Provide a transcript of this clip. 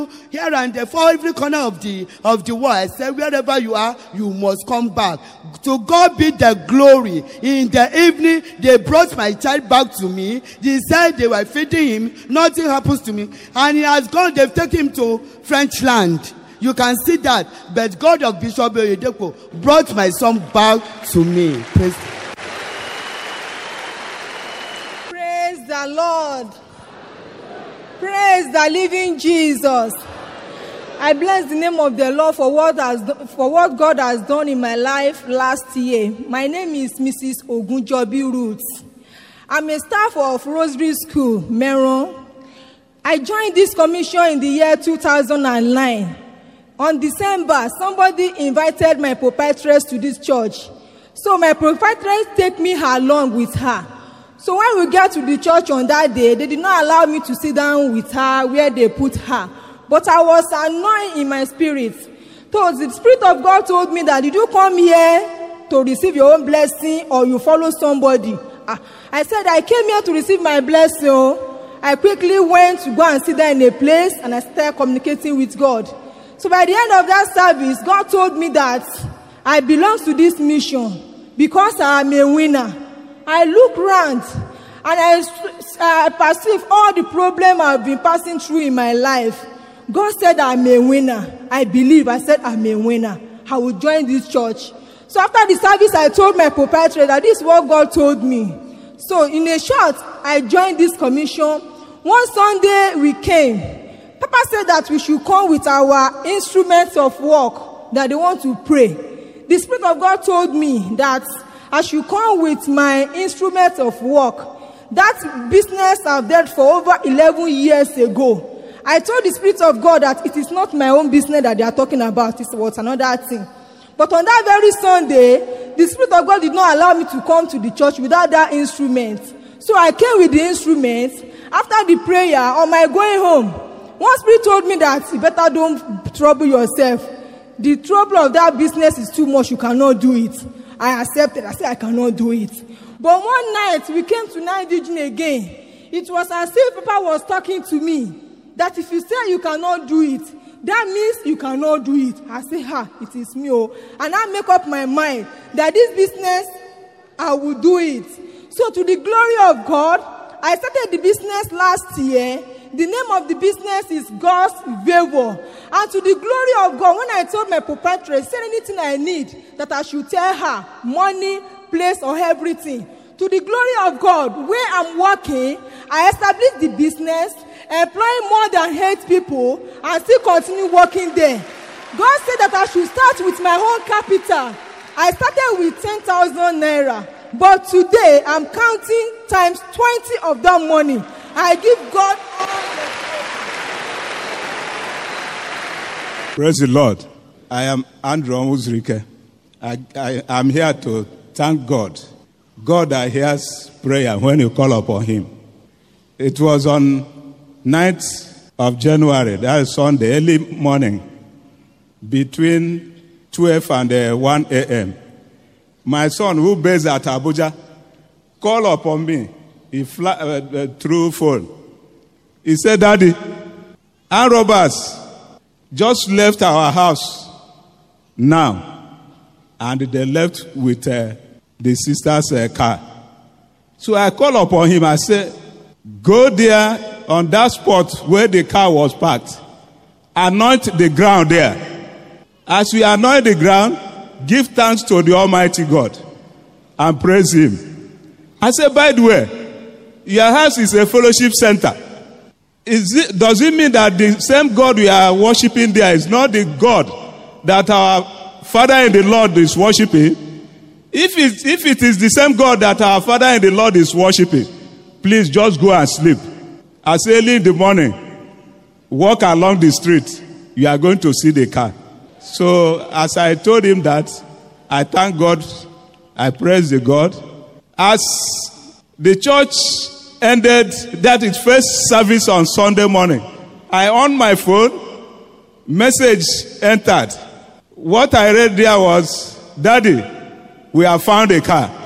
here and there, for every corner of the world. I said, wherever you are, you must come back. To God be the glory. In the evening, they brought my child back to me. They said they were feeding him. Nothing happens to me. And he has gone. They've taken him to French land. You can see that. But God of Bishop Oyedepo brought my son back to me. Praise the Lord. Praise the living Jesus. I bless the name of the Lord for what God has done in my life last year. My name is Mrs. Ogunjobi Ruth. I'm a staff of Rosary School, Meron. I joined this commission in the year 2009. On December, somebody invited my proprietress to this church. So my proprietress take me along with her. So when we get to the church on that day, they did not allow me to sit down with her where they put her. But I was annoyed in my spirit. So the Spirit of God told me that, did you come here to receive your own blessing or you follow somebody? I said, I came here to receive my blessing. I quickly went to go and sit there in a place and I started communicating with God. So by the end of that service, God told me that I belong to this mission because I am a winner. I look around and I perceive all the problems I've been passing through in my life. God said I'm a winner. I believe. I said I'm a winner. I will join this church. So after the service, I told my proprietor that this is what God told me. So in a short, I joined this commission. One Sunday we came. Papa said that we should come with our instruments of work, that they want to pray. The Spirit of God told me that I should come with my instruments of work. That business I've done for over 11 years ago. I told the Spirit of God that it is not my own business that they are talking about. It was another thing. But on that very Sunday, the Spirit of God did not allow me to come to the church without that instrument. So I came with the instrument. After the prayer, on my going home, one spirit told me that you better don't trouble yourself. The trouble of that business is too much. You cannot do it. I accepted. I said I cannot do it. But one night, we came to Night Vigil again. It was as if Papa was talking to me. That if you say you cannot do it, that means you cannot do it. I say, it is me. And I make up my mind that this business, I will do it. So to the glory of God, I started the business last year. The name of the business is God's Favor. And to the glory of God, when I told my proprietor, say anything I need, that I should tell her, money, place, or everything. To the glory of God, where I'm working, I established the business, employing more than 8 people, and still continue working there. God said that I should start with my own capital. I started with 10,000 naira. But today, I'm counting times 20 of that money. I give God all the praise the Lord. I am Andrew Uzrike. I'm here to thank God. God that hears prayer when you call upon Him. It was on 9th of January, that is Sunday, early morning, between 12 and 1 a.m. My son, who based at Abuja, called upon me. He through phone. He said, Daddy, armed robbers just left our house now. And they left with the sister's car. So I called upon him. I said, go there on that spot where the car was parked. Anoint the ground there. As we anoint the ground, give thanks to the Almighty God and praise Him. I said, by the way, your house is a fellowship center. Does it mean that the same God we are worshiping there is not the God that our Father in the Lord is worshiping? If it is the same God that our Father in the Lord is worshiping, please just go and sleep. As early in the morning, walk along the street, you are going to see the car. So as I told him that, I thank God, I praise the God. As the church ended, that is first service on Sunday morning, I on my phone, message entered. What I read there was, Daddy, we have found a car.